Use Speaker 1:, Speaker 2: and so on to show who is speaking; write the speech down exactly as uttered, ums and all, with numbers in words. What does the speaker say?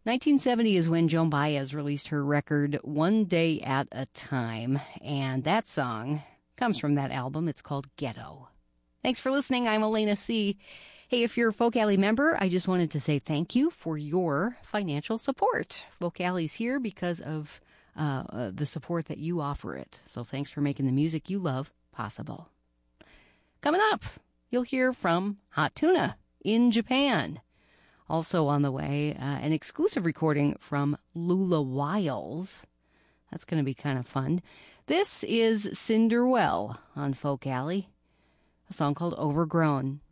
Speaker 1: nineteen seventy is when Joan Baez released her record One Day at a Time, and that song comes from that album. It's called Ghetto. Thanks for listening. I'm Elena C. Hey, if you're a Folk Alley member, I just wanted to say thank you for your financial support. Folk Alley's here because of uh, uh, the support that you offer it. So thanks for making the music you love possible. Coming up, you'll hear from Hot Tuna in Japan. Also on the way, uh, an exclusive recording from Lula Wiles. That's going to be kind of fun. This is Cinderwell on Folk Alley, a song called Overgrown.